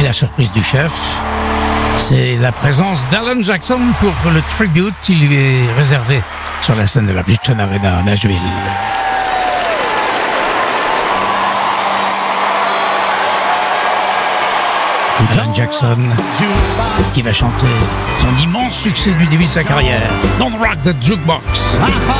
la surprise du chef, c'est la présence d'Alan Jackson pour le tribute qui lui est réservé sur la scène de la Bridgestone Arena à Nashville. Alan Jackson qui va chanter son immense succès du début de sa carrière, Don't Rock the Jukebox.